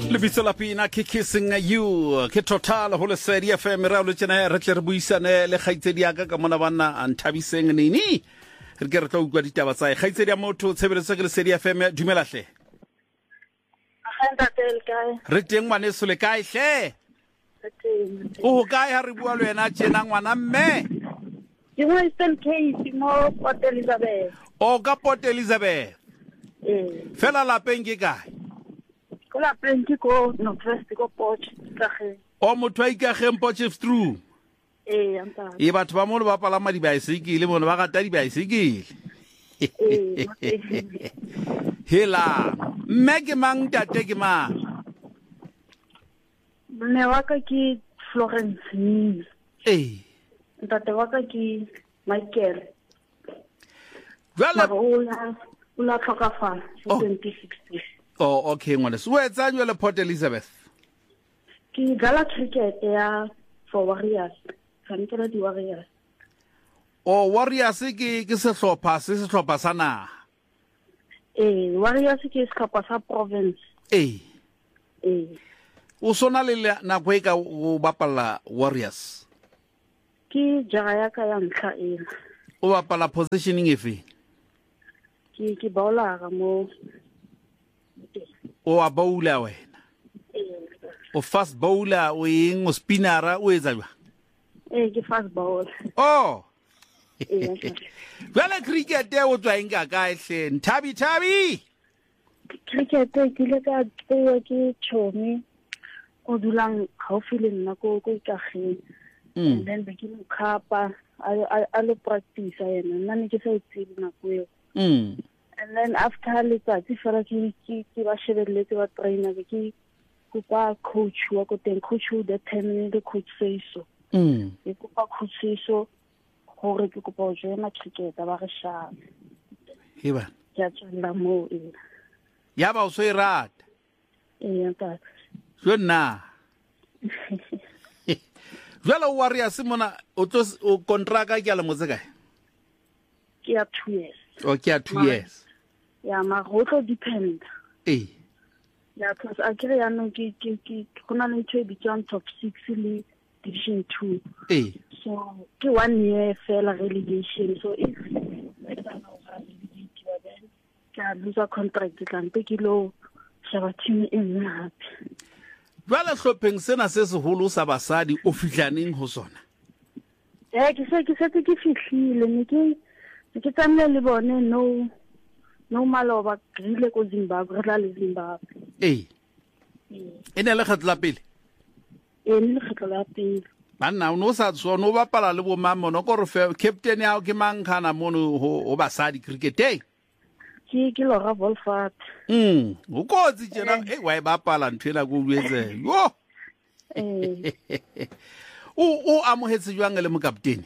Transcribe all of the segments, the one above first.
Lebitso la pina ke Kissing You ke Total ho Lesedi FM ra lo tsena re tle re buisane le kgaitsedi ya ka mona bana a nthabiseng nini re ke re tla utlwa ditaba tsa kgaitsedi ya motho tshebeletso ke Lesedi FM dumela hle re teng ngwane sole kae hle o kae ha re bua le wena tjena ngwana mme ke mo Eastern Cape mo Port Elizabeth o ka Port Elizabeth fela lapeng ke kae ko lapeng ke ko Northwest ko Potchefstroom o motho a ikageng Potchefstroom anta batho ba mo ba palama di bicycle mo ba gata di bicycle hela mme ke mang tate ke mang ne wa ka ke Florence ntate wa ka ke Michael jwale o la tlhokafala 2016 oh okay ngwana so etsa le Port Elizabeth ke gala cricket ya for Warriors tshwanetse di Warriors Warriors ke sehlopha sa naha Warriors ke sehlopha sa province o sona le nako e ka o bapala Warriors ke jara ya ka ya ntlha o bapala positioning efe ke bowler mo o a bowler wena o fast bowler o eng o spinner o etsa jwa ke fast bowler Vela cricket o tswa eng ka hle Nthabi cricket ke le ka tsewa ke chomi o dulang haufi le nna ko ikageng and then be ke mo khapa a lo practice yena nna ne ke sa itse nako eo and then after letsatsi fela ke ba shebeletse ba trainer ke kupa coach wa ko teng coach who determine the coach say so ke kupa coach say so gore ke kupa o joina cricket ba re sha heba ya tsela mo ya ba o so irata nka jona jwale Warriors mona o contract ke ala motse kae ke ya 2 years ke ya 2 years ya ma go tlo depend ya because akere ya no ke kona le ntwe bitsang top 6 le division 2 so ke 1 year fela relegation so if ka lose contract kan pe kilo shaba team in happy jwale hlopheng sena se seholo sa basadi o fihlaneng ho sona ke se ke fihlile ne ke tsamile le bone no maloba grile ko Zimbabwe re la le Zimbabwe ene le khatla pele le khatla pele banna o no sa tswa no bapala le bo mamono ko re captain ya ke mangkhana mono ho basadi cricket ke Laura Wolfart o kotsi tjena wa e bapala nthwela go uetse yo o amohetse jwang le mo captain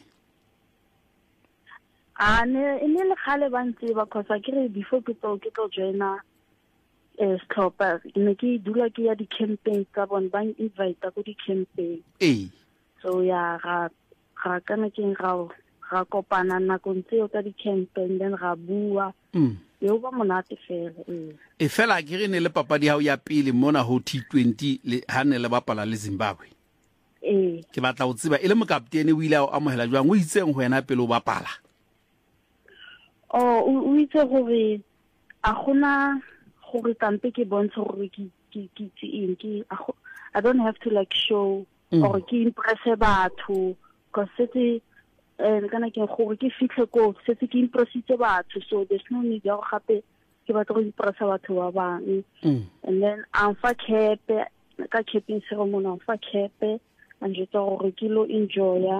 ene le khale ba ntse ba khosa ke re before ke tlo joina stopper ne ke dula ke ya di campaign tsa bona ba invite ko di campaign so ya ga kana ke ga kopana na ko ntse o ka di campaign then ga bua yo ba monate fela fela ke re ne le papadi ha o ya pele mona ho T20 le hane le bapala le Zimbabwe ke batla o tseba ile mo captain o ile a amohela jwang o itseng ho yena pele o bapala o itse gore a gona gore tampe ke bontsha gore ke I don't have to like show or ke impress batho cause setse kana ke gore ke fitlhe ko setse ke impressitse batho so there's no need ya go gape ke batla go impress batho ba bang and then I'm fa kepe ka keeping ceremony I'm fa kepe and je tlo gore ke lo enjoy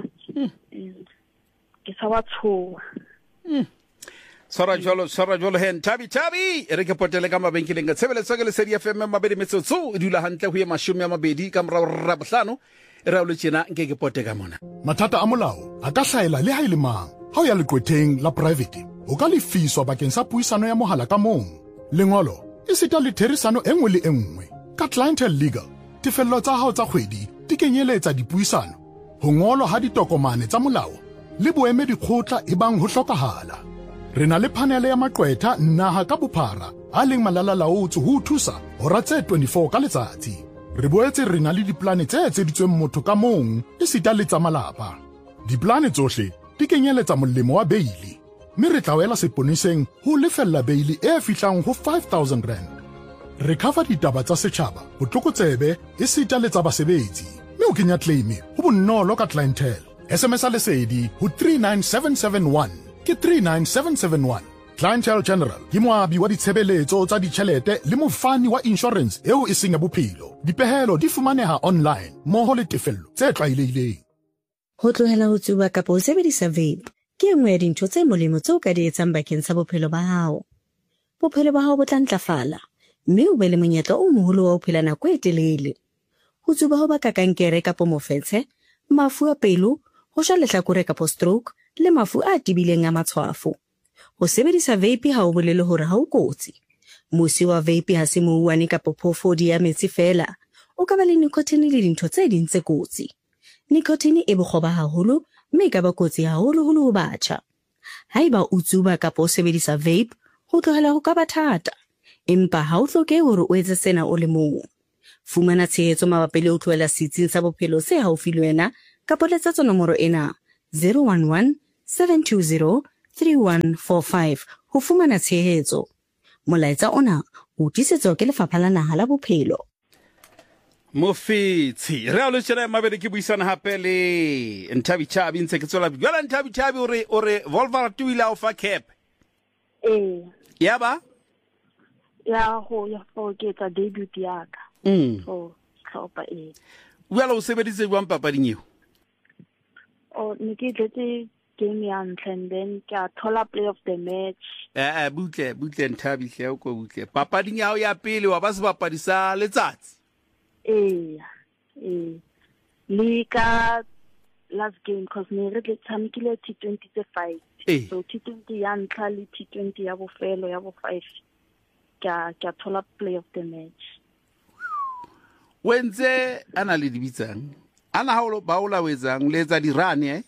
ke sa batho Sara jolo hen Tabi re ke potele ka mabenkeleng ka tshebeletso ke Lesedi FM mabedi metsotso e dula hantle ho ye 20 ka morao ra bohlano re a lo tsena nke ke pote ka mona mathata a molao a ka hlaela le ha ile mang ha o ya lekweteng la private o ka lefiswa bakeng sa puisano ya mohala ka mong lengolo e sita le therisano engwe le engwe ka clientele legal tefello tsa hao tsa kgwedi di kenyeletsa dipuisano ho ngolwa ha ditokomane tsa molao le boemedi kgotla ebang ho hlokahala Re na le panele ya maqwetha naha ka bophara a leng malalalaotswe ho thusa hora tse 24 ka letsatsi. Re boetse re na le diplane tse etseditsweng motho ka mong esita le tsa malapa. Diplane tsohle di kenyeletsa molemo wa beili, mme re tla wela seponeseng ho lefella beili e fihlang ho 5,000 rand. Re cover ditaba tsa setjhaba, botlokotsebe esita le tsa basebetsi, mme o kenya claim ho bonolo ka clientele. SMS lesedi ho 39771 ke 39771. Clientele General ke moabi wa ditshebeletso tsa ditjhelete le mofani wa insurance eo e seng ya bophelo. Dipehelo di fumaneha online moho le tefello tse tlwaelehileng. Ho tlohela ho tsuba kapa ho sebedisa vape ke nngwe ya dintho tse molemo tseo ka di etsang bakeng sa bophelo ba hao. Bophelo ba hao bo tla ntlafala, mme o be le monyetla o moholo wa ho phela nako e telele. Ho tsuba ho baka kankere kapa mofetshe, mafu a pelo, ho sha lehlakore kapa stroke le mafu a tibileng a matshwafo. Ho sebedisa vape ha o bolele hore ha o kotsi. Mosi wa vape ha se mouwane kapa phofodi ya metsi fela, o ka ba le nicotine le dintho tse ding tse kotsi. Nicotine e bohloba haholo, mme ka ba kotsi haholo ho batjha. Haeba o tsuba kapa o sebedisa vape, ho tlohela ho ka ba thata. Empa ha o hloke hore o etse sena o le mong. Fumana tshehetso mabapi le ho tlohela setsing sa bophelo se haufi le wena kapa letsetsa nomoro ena 011 720 3145 ho fumana tshehetso. Molaetsa ona o tisetswa ke Lefapha la Naha la Bophelo. Mofetsi re a lo tshela mabele ke buisana hape le Nthabi Chabi ntse ke tsola bjala Nthabi Chabi ore Volvo tuila o fa cap ya ba ya go ke tsa debut ya ka so tlhopa o sebedise jwang papading eo o ne ke tletse game ya ntlha and then ka thola play of the match butle Nthabi hle o go butle papading ya o ya pele wa ba se bapadisa letsatsi le ka last game cause ne re tle tshamekile T20 tse 5 so T20 ya ntlha le T20 ya bofelo ya bo 5 ka thola play of the match wenze ana le dibitsang ana ha o baola wetsang le tsa dirane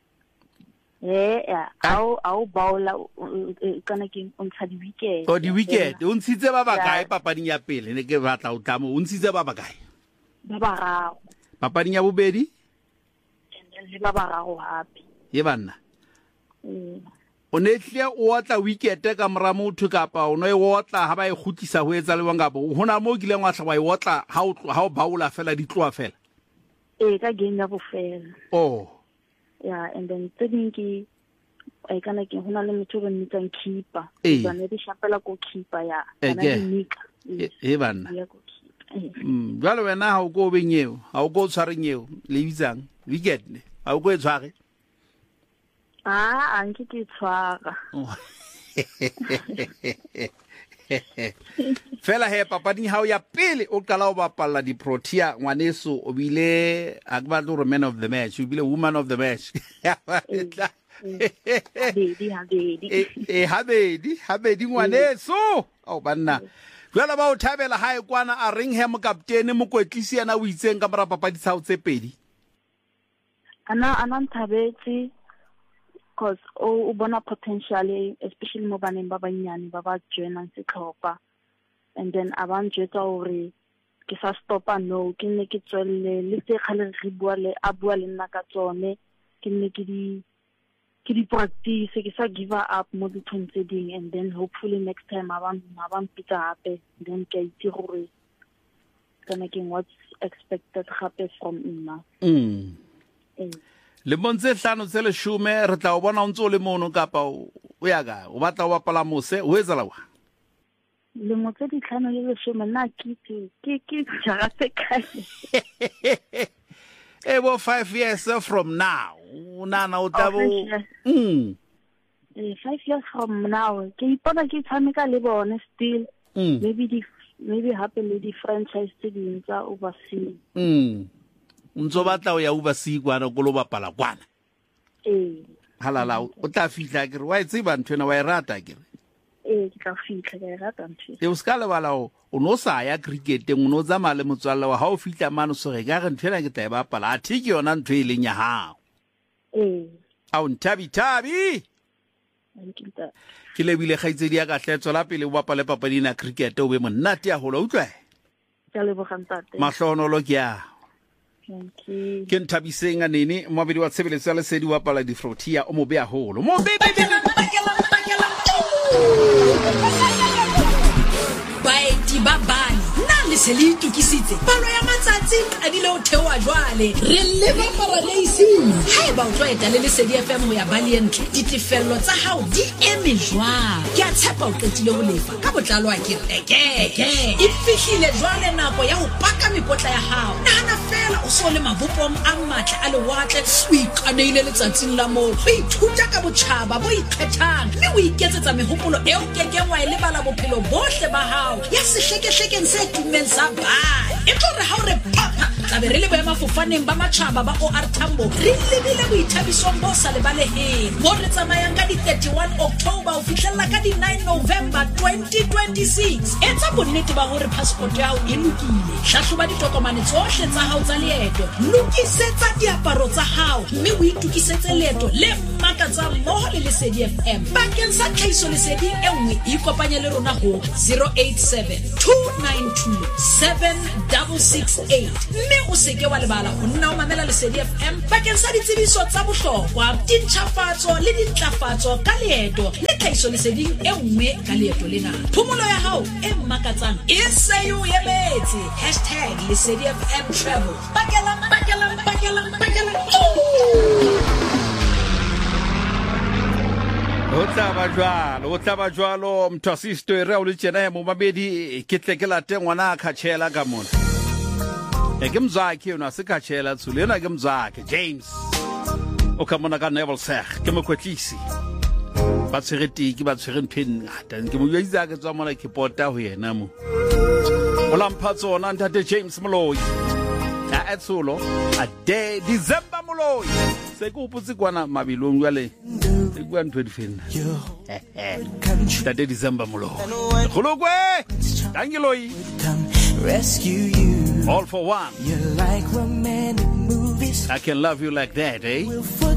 au baola kana ke on tsha di weekend di weekend o ntshitse ba bakae papading ya pele ne ke batla o tlamo o ntshitse ba bakae ba bararo papading ya bobedi le ba bararo hape ye banna o ne hle o otla weekend ka mora motho kapa o no e otla ha ba e khutlisa ho etsa le wangabo hona mo kileng wa tla wa e otla ha o baola fela di tloa fela ka game ya bofela and then tsedinki I kana ke hona le motho re mmitsang keeper ba ne di shapela go keeper ya kana di nika banna jalo wena ha o go benyeo ha o go tshwarengeo le bitsang weekend ha o go e tshware anke ke tshwara fela he papading ha o ya pele o qala o bapalla di Protea ngwaneso o bile a ba tlo man of the match o bile woman of the match habedi ngwaneso o banna jwala ba o thabela ha e kwana a Ringham captain mokwetlisi yana o itseng ka mara papadi tsa o tse pedi ana nthabetse because o bona potential especially mo baneng ba banyane ba ba joinang setlhopha and then abanjwetsa hore ke sa stopa no ke ne ke tswelle le tse khale re bua le nna ka tsone ke ne ke di practice ke sa give up mo di ding and then hopefully next time abang pita hape then ke itse gore kana ke what's expected happen from nna le montse hlano tse le shume re tla o bona o ntse o le mono kapa o ya ga o batla o bapala mose o etsa lawa le motse di hlano le shume na ke jara se kae bo 5 years from now nana o tabo 5 years from now ke ipona ke tshameka le bone still maybe happen le di franchise tse ding tsa overseas ntso batla o ya overseas kwana go lo bapala kwana halala o tla fihla ke re wa itseba nthwena wa irata ke re ke tla fihla ke irata ntwe e o ska le bala o no sa ya cricket o no tsamaya le motswalle wa ha o fihla mano so re ga re nthwena ke tla e bapala a thiki yona ntwe e leng ya hao a o Nthabi Thank you, ntate. ke lebile kgaitsedi ya ka hle tswela pele o bapale papading ya cricket o be monate ya hola utlwa Ke a leboga, ntate. mahlonolo ke ya Thank you. ke Nthabiseng Nene moabedi wa tshebeletso ya lesedi wa pala di Protea o mo be a holo mo be baeti ba bane nna le se le itukisitse palo ya matsatsi a dile o theoa jwale re leba paradiesing haeba o tlo eta le lesedi FM ho ya balientle ditefello tsa hao di eme jwang ke a tshepa o qetile ho lefa ka botlalo a ke e fihlile jwale nako ya ho paka mekotla ya hao nahana fela o so le mabopong a matla a lewatle o ikaneile letsatsing la mo o ithuta ka botjhaba bo ikgethang mme o iketsetsa mehopolo eo kekeng wa e lebala bophelo bohle ba hao ya sehlekehlekeng se tumeng sa bane e tlo re ha o re papa tla be re le boemafofaneng ba matjhaba ba OR Tambo re lebile boithabisong bo sa lebaleheng mo re tsamayang ka di-31 October ho fihlella ka di-9 November 2026 etsa bonnete ba hore passport ya hao e lokile hlahloba ditokomane tsohle tsa hao tsa leeto lokisetsa diaparo tsa hao mme o itukisetse leeto le makatsang mmoho le Lesedi FM bakeng sa tlhahiso leseding e nngwe ikopanye le rona ho 087 292 7668 mme o seke wa lebala ho nna o mamela Lesedi FM bakeng sa ditsebiso tsa bohlokwa dintjhafatso le dintlafatso ka leeto le tlhahiso leseding e nngwe ka leeto lena phomolo ya hao e makatsang e se yo yebetse #Lesedi FM travel bakela o tla ba jwalo motho a se history o le tjena ya mo mabedi ke tle ke late ngwana a khatshela ka mona ke mzakhe yona se khatshela tsule yena ke mzakhe James o ka mona ka Neville Sech ke mokwetlisi ba tshireti ke ba tshireng pin ngata ke mo yitsa ke tswa mona ke pota ho yena mo o lampha tsona ntate James Moloi a etsulo a day December Moloi se go putse kwana mabilong jwale se kwa ntwe difena ntate December Moloi khulokwe tangiloi rescue you all for one you're like romantic movies I can love you like that eh